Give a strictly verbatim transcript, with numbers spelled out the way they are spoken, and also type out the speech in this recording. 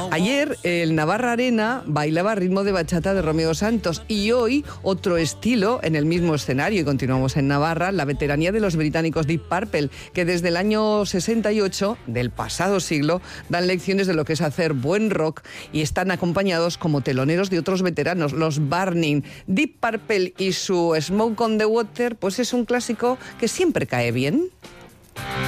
Ayer el Navarra Arena bailaba a ritmo de bachata de Romeo Santos y hoy otro estilo en el mismo escenario, y continuamos en Navarra, la veteranía de los británicos Deep Purple, que desde el año sesenta y ocho del pasado siglo dan lecciones de lo que es hacer buen rock y están acompañados como teloneros de otros veteranos, los Burning. Deep Purple y su Smoke on the Water pues es un clásico que siempre cae bien.